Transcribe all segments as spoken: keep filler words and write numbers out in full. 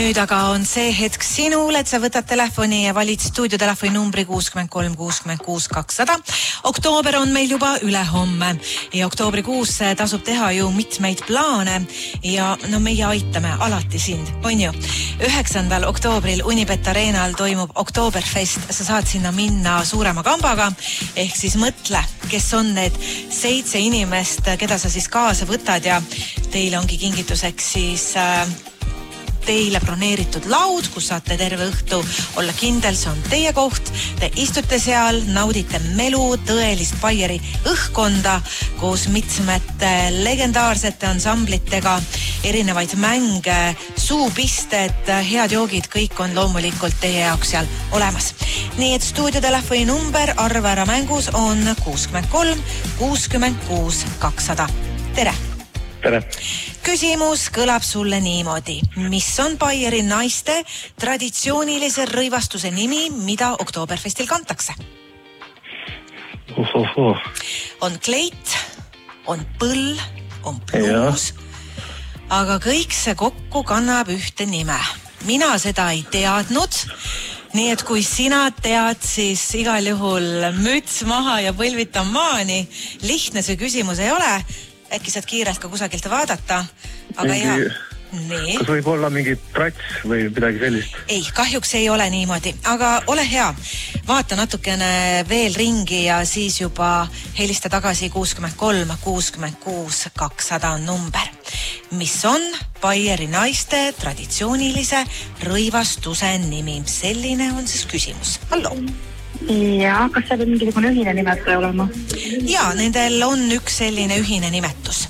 Nüüd aga on see hetk sinul, et sa võtad telefoni ja valid stuudiotelefoni numbri kuuskümmend kolm kuuskümmend kuus kakssada. Oktoober on meil juba ülehomme ja oktoobrikuus tasub teha ju mitmeid plaane ja no meie aitame alati sind, on ju. üheksandal oktoobril Unibet Arenal toimub Oktoberfest, sa saad sinna minna suurema kambaga, ehk siis mõtle, kes on need seitse inimest, keda sa siis kaasa võtad ja teile ongi kingituseks siis äh, teile broneeritud laud, kus saate terve õhtu olla kindel, see on teie koht. Te istute seal, naudite melu, tõelist Baieri õhkonda koos mitmete legendaarsete ansamblitega, erinevaid mänge, suupisted, head joogid, kõik on loomulikult teie jaoks seal olemas. Nii et stuudiotelefoni number arva ära mängus on kuuskümmend kolm kuuskümmend kuus kakssada. Tere! Tere! Küsimus kõlab sulle niimoodi. Mis on Baieri naiste traditsioonilise rõivastuse nimi, mida Oktoberfestil kantakse? Oh, oh, oh. On kleit, on põll, on pluus, aga kõik see kokku kannab ühte nime. Mina seda ei teadnud, nii et kui sina tead, siis igal juhul müts maha ja põlvita maani. Lihtne see küsimus ei ole. Äkki saad kiirelt ka kusagilt vaadata, aga mingi, ja, nii. Kas võib olla mingi trats või midagi sellist? Ei, kahjuks ei ole niimoodi, aga ole hea. Vaata natukene veel ringi ja siis juba helista tagasi kuuskümmend kolm kuuskümmend kuus kakssada on number. Mis on Baieri naiste traditsioonilise rõivastuse nimi? Selline on siis küsimus. Hallo! Ja, kas seal on mingisugune ühine nimetaja olema? Ja, nendel on üks selline ühine nimetus.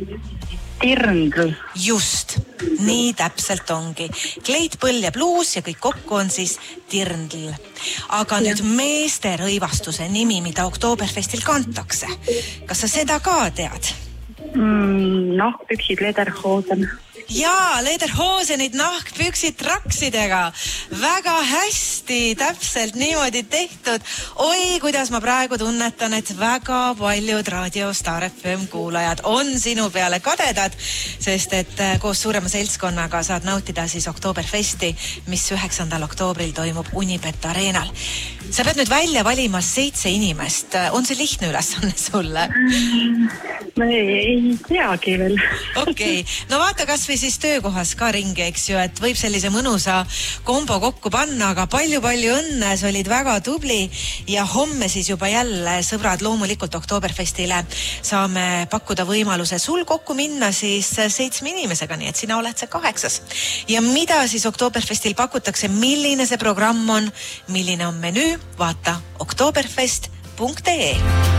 Tirndl. Just, nii täpselt ongi. Kleit, põll ja pluus ja kõik kokku on siis tirndl. Aga ja. Nüüd meeste rõivastuse nimi, mida Oktoberfestil kantakse. Kas sa seda ka tead? Mm, nahkpüksid, lederhosen. Jaa, lederhosenid, nahkpüksid traksidega. Väga hästi, täpselt niimoodi tehtud. Oi, kuidas ma praegu tunnetan, et väga paljud Radio Star F M kuulajad on sinu peale kadedad, sest et koos suurema seltskonnaga saad nautida siis Oktoberfesti, mis üheksandal oktoobril toimub Unibet Arenal. Sa pead nüüd välja valima seitse inimest. On see lihtne ülesanne sulle? Ma ei, ei teagi veel. Okei, okay. No vaata kas või siis töökohas ka ringi, eks ju, et võib sellise mõnusa kombo kokku panna, aga palju-palju õnne, sa olid väga tubli ja homme siis juba jälle, sõbrad, loomulikult Oktoberfestile saame pakkuda võimaluse sul kokku minna siis seitsme inimesega, nii et sina oled see kaheksas. Ja mida siis Oktoberfestil pakutakse, milline see programm on, milline on menüü, vaata oktoberfest punkt ee.